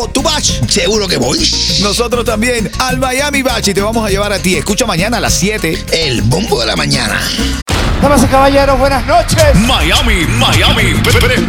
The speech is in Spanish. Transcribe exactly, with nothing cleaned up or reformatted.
¿Tú vas? Seguro que voy. Nosotros también al Miami Bach y te vamos a llevar a ti. Escucha mañana a las siete. El bombo de la mañana. Damas y caballeros, buenas noches. Miami, Miami,